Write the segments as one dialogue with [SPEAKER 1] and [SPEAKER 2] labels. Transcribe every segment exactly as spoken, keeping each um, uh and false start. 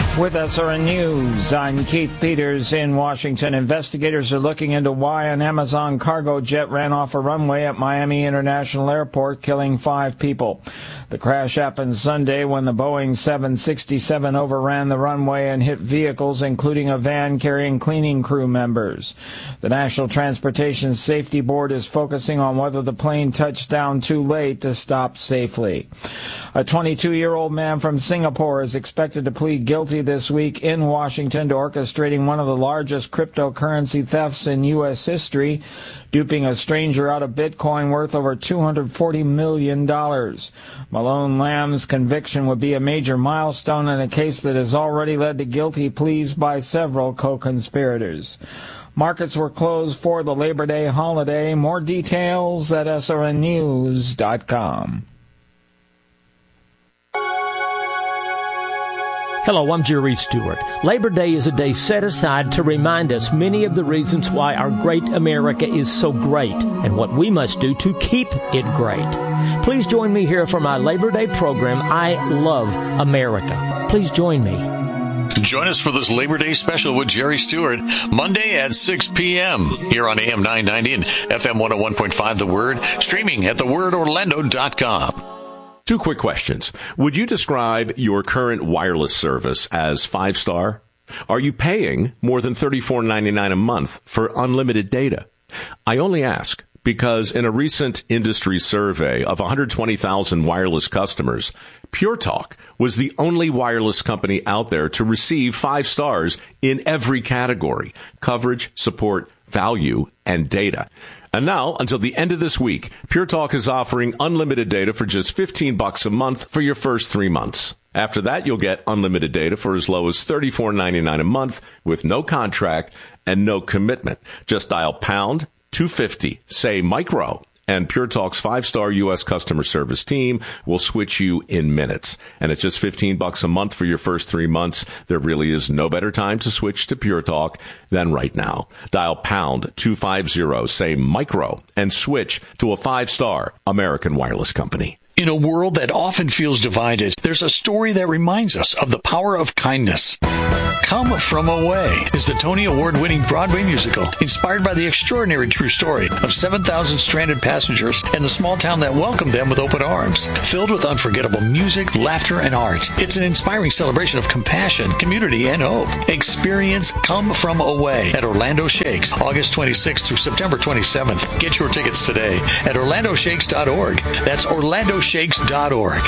[SPEAKER 1] With S R N News, I'm Keith Peters in Washington. Investigators are looking into why an Amazon cargo jet ran off a runway at Miami International Airport, killing five people. The crash happened Sunday when the Boeing seven sixty-seven overran the runway and hit vehicles, including a van carrying cleaning crew members. The National Transportation Safety Board is focusing on whether the plane touched down too late to stop safely. A twenty-two-year-old man from Singapore is expected to plead guilty this week in Washington to orchestrating one of the largest cryptocurrency thefts in U S history, duping a stranger out of Bitcoin worth over two hundred forty million dollars. Malone Lamb's conviction would be a major milestone in a case that has already led to guilty pleas by several co-conspirators. Markets were closed for the Labor Day holiday. More details at S R N news dot com.
[SPEAKER 2] Hello, I'm Jerry Stewart. Labor Day is a day set aside to remind us many of the reasons why our great America is so great and what we must do to keep it great. Please join me here for my Labor Day program, I Love America. Please join me.
[SPEAKER 3] Join us for this Labor Day special with Jerry Stewart, Monday at six p.m. here on A M nine ninety and F M one oh one point five The Word, streaming at the word orlando dot com.
[SPEAKER 4] Two quick questions. Would you describe your current wireless service as five-star? Are you paying more than thirty-four ninety-nine a month for unlimited data? I only ask because in a recent industry survey of one hundred twenty thousand wireless customers, Pure Talk was the only wireless company out there to receive five stars in every category: coverage, support, value, and data. And now, until the end of this week, Pure Talk is offering unlimited data for just fifteen bucks a month for your first three months. After that, you'll get unlimited data for as low as thirty-four ninety-nine a month with no contract and no commitment. Just dial pound two fifty, say micro, and Pure Talk's five-star U S customer service team will switch you in minutes. And at just fifteen bucks a month for your first three months, there really is no better time to switch to Pure Talk than right now. Dial pound two fifty, say micro, and switch to a five-star American wireless company.
[SPEAKER 3] In a world that often feels divided, there's a story that reminds us of the power of kindness. Come From Away is the Tony Award-winning Broadway musical inspired by the extraordinary true story of seven thousand stranded passengers and the small town that welcomed them with open arms. Filled with unforgettable music, laughter, and art, it's an inspiring celebration of compassion, community, and hope. Experience Come From Away at Orlando Shakes, August twenty-sixth through September twenty-seventh. Get your tickets today at orlando shakes dot org. That's orlando shakes dot org.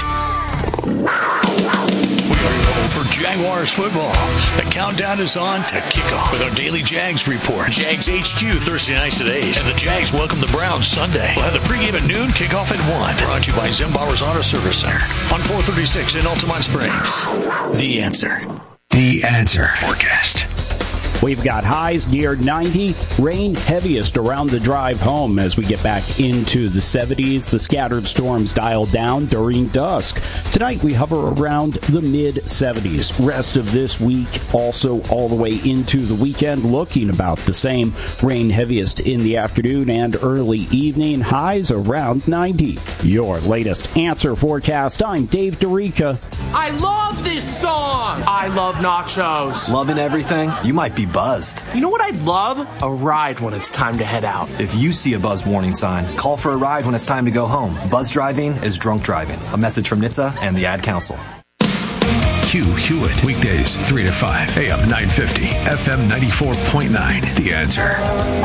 [SPEAKER 3] For Jaguars football, the countdown is on to kickoff with our daily Jags report. Jags H Q Thursday nights at eight, and the Jags welcome the Browns Sunday. We'll have the pregame at noon, kickoff at one. Brought to you by Zimbauer's Auto Service Center on four thirty-six in Altamont Springs. The Answer.
[SPEAKER 5] The Answer forecast.
[SPEAKER 6] We've got highs near ninety, rain heaviest around the drive home as we get back into the seventies. The scattered storms dial down during dusk. Tonight we hover around the mid-seventies. Rest of this week also all the way into the weekend looking about the same. Rain heaviest in the afternoon and early evening. Highs around ninety. Your latest Answer forecast. I'm Dave DeRica.
[SPEAKER 7] I love this song. I love nachos.
[SPEAKER 8] Loving everything? You might be buzzed.
[SPEAKER 7] You know what I'd love? A ride when it's time to head out.
[SPEAKER 8] If you see a buzz warning sign, call for a ride when it's time to go home. Buzz driving is drunk driving. A message from N H T S A and the Ad Council.
[SPEAKER 5] Hugh Hewitt, weekdays three to five, A M nine fifty, F M ninety-four point nine. The Answer.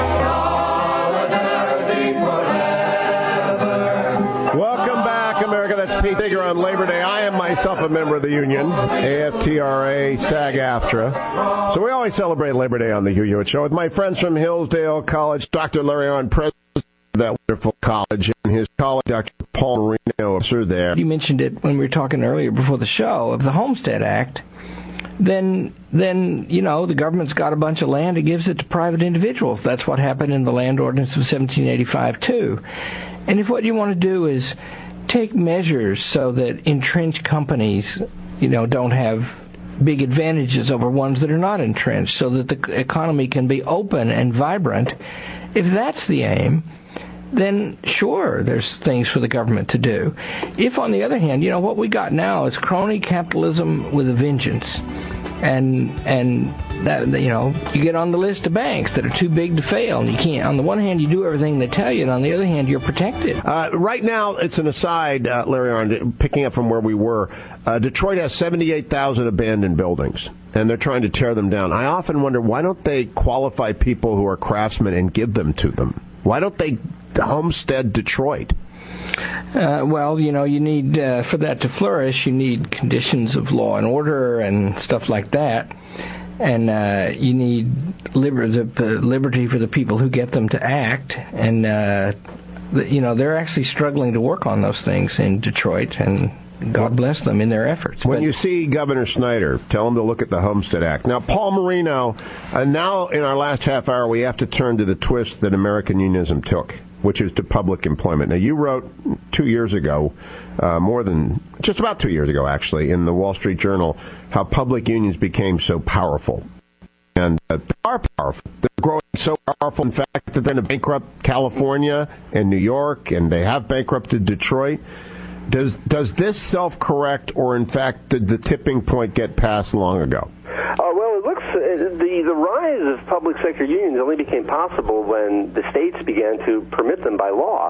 [SPEAKER 9] Welcome back, America. That's Pete Digger on Labor Day. I am myself a member of the union, A F T R A, SAG-AFTRA. So we always celebrate Labor Day on the Hugh Hewitt Show with my friends from Hillsdale College, Doctor Larry Arnn, president of that wonderful college, and his colleague, Doctor Paul Marino, are there.
[SPEAKER 10] You mentioned it when we were talking earlier before the show of the Homestead Act. Then, then you know, the government's got a bunch of land and gives it to private individuals. That's what happened in the land ordinance of seventeen eighty-five, too. And if what you want to do is take measures so that entrenched companies, you know, don't have big advantages over ones that are not entrenched, so that the economy can be open and vibrant, if that's the aim, then sure, there's things for the government to do. If, on the other hand, you know, what we got now is crony capitalism with a vengeance. and and that, you know, you get on the list of banks that are too big to fail, and you can't. On the one hand, you do everything they tell you, and on the other hand, you're protected.
[SPEAKER 9] Uh, right now, it's an aside, uh, Larry Arnn, picking up from where we were. Uh, Detroit has seventy-eight thousand abandoned buildings, and they're trying to tear them down. I often wonder, why don't they qualify people who are craftsmen and give them to them? Why don't they homestead Detroit?
[SPEAKER 10] Uh, well, you know, you need, uh, for that to flourish, you need conditions of law and order and stuff like that. And uh, you need liber- the, uh, liberty for the people who get them to act. And, uh, the, you know, they're actually struggling to work on those things in Detroit, and God bless them in their efforts.
[SPEAKER 9] When
[SPEAKER 10] but,
[SPEAKER 9] you see Governor Snyder, tell him to look at the Homestead Act. Now, Paul Marino, uh, now in our last half hour, we have to turn to the twist that American unionism took, which is to public employment. Now, you wrote two years ago, uh, more than, just about two years ago, actually, in the Wall Street Journal, how public unions became so powerful. And uh, they are powerful. They're growing so powerful, in fact, that they're going to bankrupt California and New York, and they have bankrupted Detroit. Does does this self-correct, or, in fact, did the tipping point get passed long ago?
[SPEAKER 11] Uh, well, it looks uh, the the rise of public sector unions only became possible when the states began to permit them by law,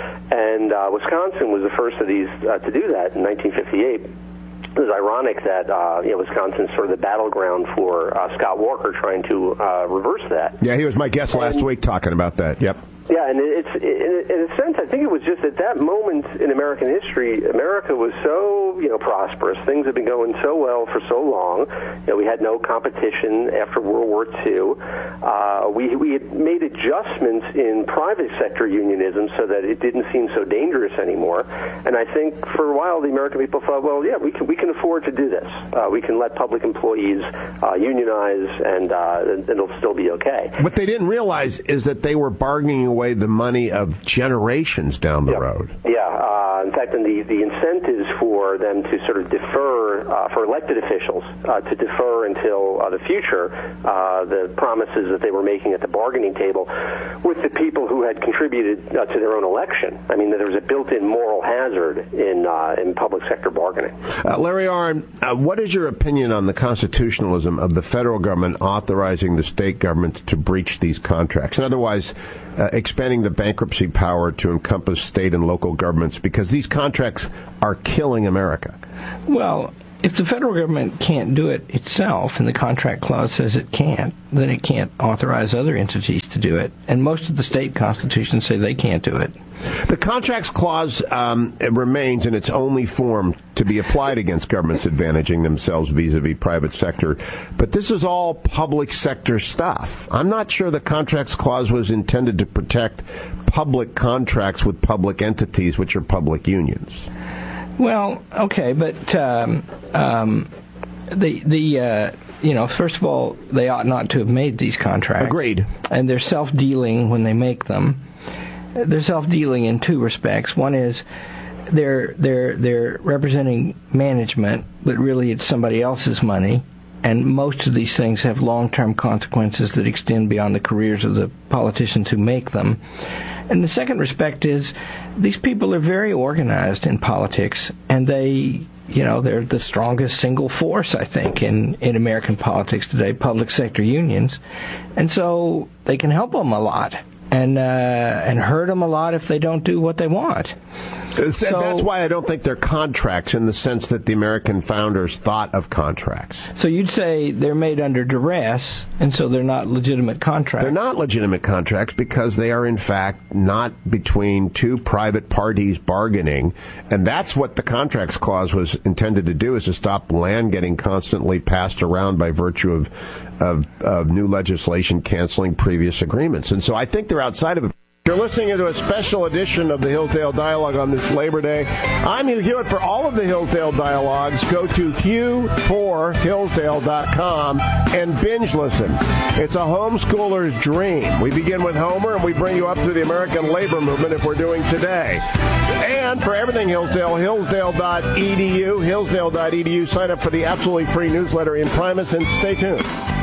[SPEAKER 11] and uh, Wisconsin was the first of these uh, to do that in nineteen fifty-eight. It was ironic that uh, you know, Wisconsin's sort of the battleground for uh, Scott Walker trying to uh, reverse that.
[SPEAKER 9] Yeah, he was my guest last and, week talking about that. Yep.
[SPEAKER 11] Yeah, and it's in, in a sense, I think it was just at that moment in American history, America was so, you know, prosperous. Things had been going so well for so long. You know, we had no competition after World War Two. Uh, we we had made adjustments in private sector unionism so that it didn't seem so dangerous anymore. And I think for a while the American people thought, well, yeah, we can we can afford to do this. Uh, we can let public employees uh, unionize, and, uh, and it'll still be okay.
[SPEAKER 9] What they didn't realize is that they were bargaining away the money of generations down the
[SPEAKER 11] yep.
[SPEAKER 9] road.
[SPEAKER 11] Yeah, uh, in fact, and the, the incentives for them to sort of defer, uh, for elected officials, uh, to defer until uh, the future, uh, the promises that they were making at the bargaining table with the people who had contributed uh, to their own election. I mean, there was a built-in moral hazard in uh, in public sector bargaining.
[SPEAKER 9] Uh, Larry Arnn, uh, what is your opinion on the constitutionalism of the federal government authorizing the state governments to breach these contracts, and otherwise uh, expanding the bankruptcy power to encompass state and local governments, because these contracts are killing America?
[SPEAKER 10] Well, if the federal government can't do it itself, and the contract clause says it can't, then it can't authorize other entities to do it. And most of the state constitutions say they can't do it.
[SPEAKER 9] The contracts clause um, it remains in its only form to be applied against governments advantaging themselves vis-a-vis private sector. But this is all public sector stuff. I'm not sure the contracts clause was intended to protect public contracts with public entities, which are public unions.
[SPEAKER 10] Well, okay, but um, um, the the uh, you know, first of all, they ought not to have made these contracts.
[SPEAKER 9] Agreed.
[SPEAKER 10] And they're self-dealing when they make them. They're self-dealing in two respects. One is they're they're they're representing management, but really it's somebody else's money. And most of these things have long-term consequences that extend beyond the careers of the politicians who make them. And the second respect is these people are very organized in politics, and they, you know, they're the strongest single force, I think, in, in American politics today, public sector unions. And so they can help them a lot and uh, and hurt them a lot if they don't do what they want.
[SPEAKER 9] So, that's why I don't think they're contracts in the sense that the American founders thought of contracts.
[SPEAKER 10] So you'd say they're made under duress, and so they're not legitimate contracts.
[SPEAKER 9] They're not legitimate contracts because they are, in fact, not between two private parties bargaining. And that's what the contracts clause was intended to do, is to stop land getting constantly passed around by virtue of, of, of new legislation canceling previous agreements. And so I think they're outside of it. You're listening to a special edition of the Hillsdale Dialogue on this Labor Day. I'm Hugh Hewitt. For all of the Hillsdale Dialogues, go to hugh for hillsdale dot com and binge listen. It's a homeschooler's dream. We begin with Homer, and we bring you up to the American labor movement if we're doing today. And for everything Hillsdale, hillsdale dot e d u, hillsdale dot e d u. Sign up for the absolutely free newsletter Imprimis, and stay tuned.